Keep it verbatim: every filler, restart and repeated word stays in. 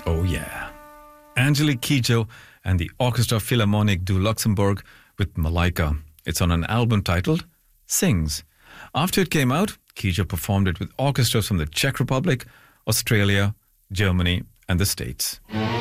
Oh yeah. Angelique Kidjo and the Orchestra Philharmonique du Luxembourg with Malaika. It's on an album titled Sings. After it came out, Kidjo performed it with orchestras from the Czech Republic, Australia, Germany and the States.